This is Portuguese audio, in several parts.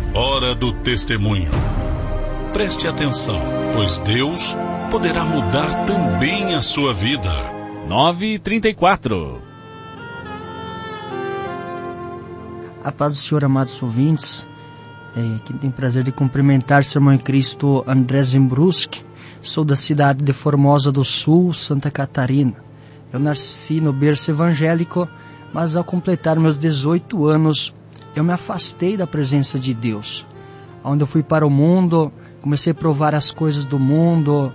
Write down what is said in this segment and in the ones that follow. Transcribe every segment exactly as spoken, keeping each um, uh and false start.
Hora do testemunho. Preste atenção, pois Deus poderá mudar também a sua vida. nove e trinta e quatro. A paz do Senhor, amados ouvintes. É, quem tem prazer de cumprimentar seu irmão em Cristo, André Zimbruski. Sou da cidade de Formosa do Sul, Santa Catarina. Eu nasci no berço evangélico, mas ao completar meus dezoito anos, eu me afastei da presença de Deus. Onde eu fui para o mundo, comecei a provar as coisas do mundo,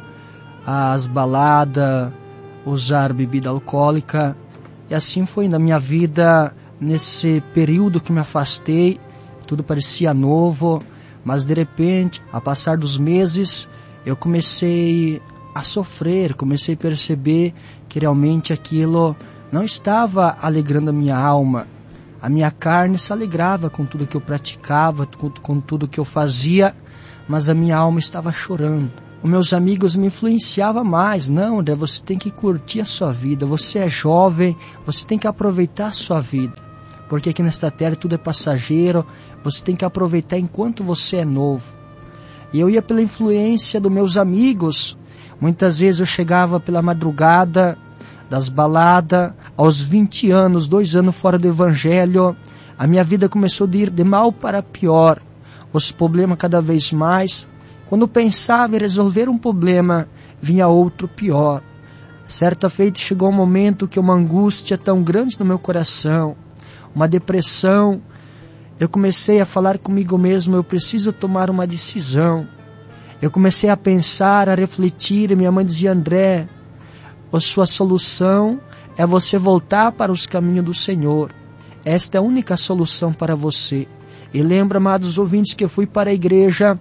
as baladas, usar bebida alcoólica. E assim foi na minha vida, nesse período que me afastei, tudo parecia novo, mas de repente, a passar dos meses, eu comecei a sofrer, comecei a perceber que realmente aquilo não estava alegrando a minha alma. A minha carne se alegrava com tudo que eu praticava, com, com tudo que eu fazia, mas a minha alma estava chorando. Os meus amigos me influenciavam mais. Não, André, você tem que curtir a sua vida, você é jovem, você tem que aproveitar a sua vida. Porque aqui nesta terra tudo é passageiro, você tem que aproveitar enquanto você é novo. E eu ia pela influência dos meus amigos. Muitas vezes eu chegava pela madrugada das baladas, aos vinte anos, dois anos fora do evangelho, a minha vida começou a ir de mal para pior, os problemas cada vez mais. Quando eu pensava em resolver um problema, vinha outro pior. Certa feita chegou um momento que uma angústia tão grande no meu coração, uma depressão, eu comecei a falar comigo mesmo, eu preciso tomar uma decisão. Eu comecei a pensar, a refletir, e minha mãe dizia: André, a sua solução é você voltar para os caminhos do Senhor. Esta é a única solução para você. E lembra, amados ouvintes, que eu fui para a igreja,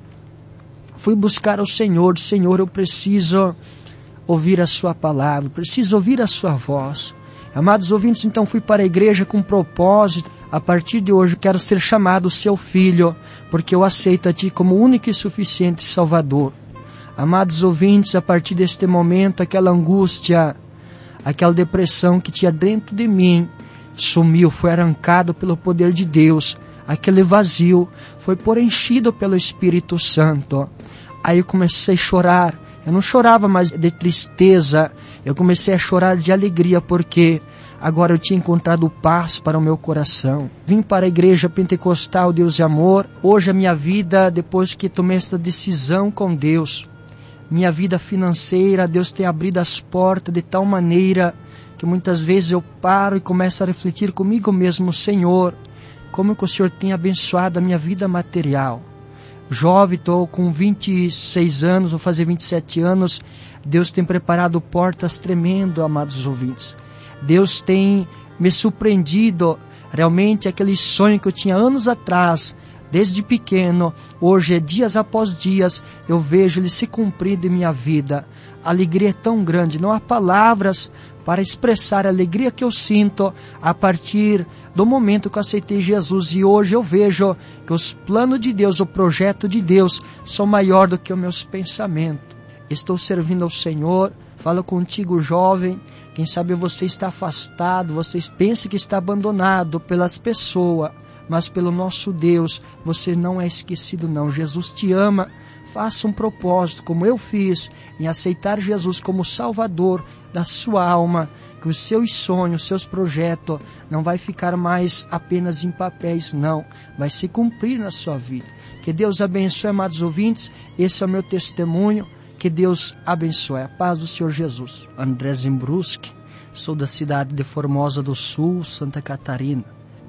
fui buscar o Senhor. Senhor, eu preciso ouvir a sua palavra, preciso ouvir a sua voz. Amados ouvintes, então fui para a igreja com um propósito. A partir de hoje eu quero ser chamado seu filho, porque eu aceito a ti como único e suficiente Salvador. Amados ouvintes, a partir deste momento, aquela angústia, aquela depressão que tinha dentro de mim, sumiu, foi arrancado pelo poder de Deus. Aquele vazio foi preenchido pelo Espírito Santo. Aí eu comecei a chorar. Eu não chorava mais de tristeza, eu comecei a chorar de alegria, porque agora eu tinha encontrado paz para o meu coração. Vim para a igreja pentecostal Deus e Amor. Hoje a minha vida, depois que tomei esta decisão com Deus, minha vida financeira, Deus tem abrido as portas de tal maneira que muitas vezes eu paro e começo a refletir comigo mesmo: Senhor, como que o Senhor tem abençoado a minha vida material. Jovem, estou com vinte e seis anos, vou fazer vinte e sete anos. Deus tem preparado portas tremendas, amados ouvintes. Deus tem me surpreendido. Realmente aquele sonho que eu tinha anos atrás, desde pequeno, hoje, dias após dias, eu vejo ele se cumprir em minha vida. A alegria é tão grande, não há palavras para expressar a alegria que eu sinto a partir do momento que eu aceitei Jesus. E hoje eu vejo que os planos de Deus, o projeto de Deus, são maiores do que os meus pensamentos. Estou servindo ao Senhor. Falo contigo, jovem. Quem sabe você está afastado, você pensa que está abandonado pelas pessoas, mas pelo nosso Deus você não é esquecido não. Jesus te ama. Faça um propósito, como eu fiz, em aceitar Jesus como Salvador da sua alma, que os seus sonhos, os seus projetos não vai ficar mais apenas em papéis, não. Vai se cumprir na sua vida. Que Deus abençoe, amados ouvintes. Esse é o meu testemunho. Que Deus abençoe. A paz do Senhor Jesus. André Zimbruski, sou da cidade de Formosa do Sul, Santa Catarina.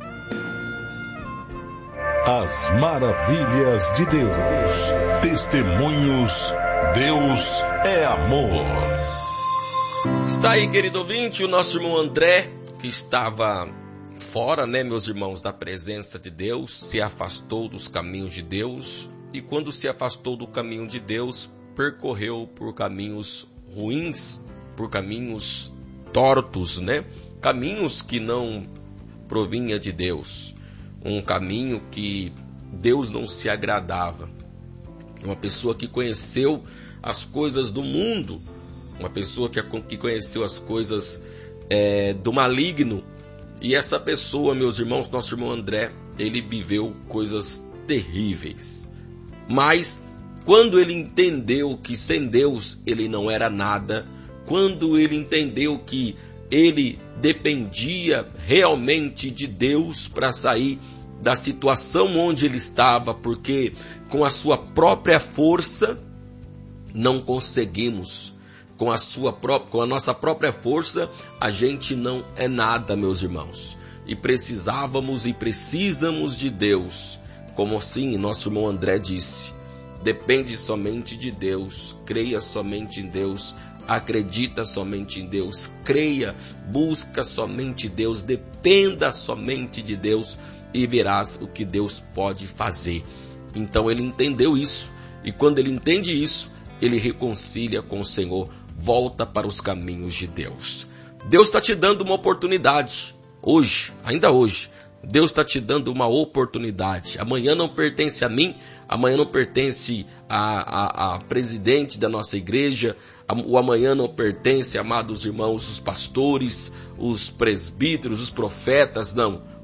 As maravilhas de Deus. Testemunhos. Deus é amor. Está aí, querido ouvinte, o nosso irmão André, que estava fora, né, meus irmãos, da presença de Deus, se afastou dos caminhos de Deus, e quando se afastou do caminho de Deus, percorreu por caminhos ruins, por caminhos tortos, né? Caminhos que não provinha de Deus, um caminho que Deus não se agradava. Uma pessoa que conheceu as coisas do mundo, uma pessoa que, que conheceu as coisas é, do maligno, E essa pessoa, meus irmãos, nosso irmão André, ele viveu coisas terríveis. Mas quando ele entendeu que sem Deus ele não era nada, quando ele entendeu que ele dependia realmente de Deus para sair da situação onde ele estava, porque com a sua própria força não conseguimos, com a, sua própria, com a nossa própria força a gente não é nada, meus irmãos. E precisávamos e precisamos de Deus, como assim nosso irmão André disse, depende somente de Deus, creia somente em Deus, acredita somente em Deus, creia, busca somente Deus, dependa somente de Deus e verás o que Deus pode fazer. Então ele entendeu isso, e quando ele entende isso, ele reconcilia com o Senhor, volta para os caminhos de Deus. Deus está te dando uma oportunidade, hoje, ainda hoje, Deus está te dando uma oportunidade. Amanhã não pertence a mim, amanhã não pertence a, a, a presidente da nossa igreja, o amanhã não pertence, amados irmãos, os pastores, os presbíteros, os profetas, não.